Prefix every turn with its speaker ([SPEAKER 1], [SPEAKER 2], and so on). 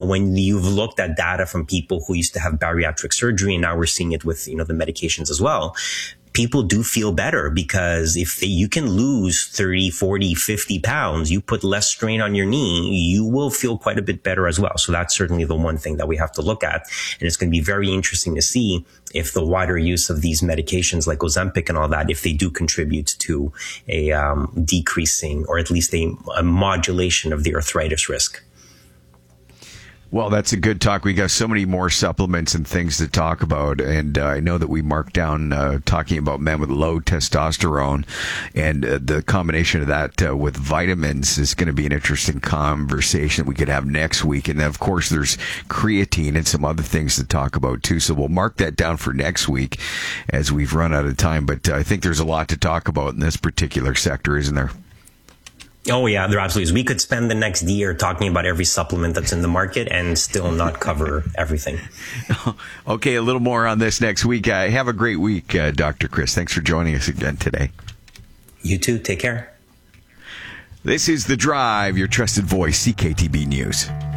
[SPEAKER 1] when you've looked at data from people who used to have bariatric surgery, and now we're seeing it with, the medications as well, people do feel better, because if you can lose 30, 40, 50 pounds, you put less strain on your knee, you will feel quite a bit better as well. So that's certainly the one thing that we have to look at. And it's going to be very interesting to see if the wider use of these medications like Ozempic and all that, if they do contribute to a decreasing, or at least a modulation of the arthritis risk.
[SPEAKER 2] Well, that's a good talk. We got so many more supplements and things to talk about. And I know that we marked down talking about men with low testosterone, and the combination of that with vitamins is going to be an interesting conversation we could have next week. And then, of course, there's creatine and some other things to talk about, too. So we'll mark that down for next week as we've run out of time. But I think there's a lot to talk about in this particular sector, isn't there?
[SPEAKER 1] Oh, yeah, there absolutely is. We could spend the next year talking about every supplement that's in the market and still not cover everything.
[SPEAKER 2] Okay, a little more on this next week. Have a great week, Dr. Chris. Thanks for joining us again today.
[SPEAKER 1] You too. Take care.
[SPEAKER 2] This is The Drive, your trusted voice, CKTB News.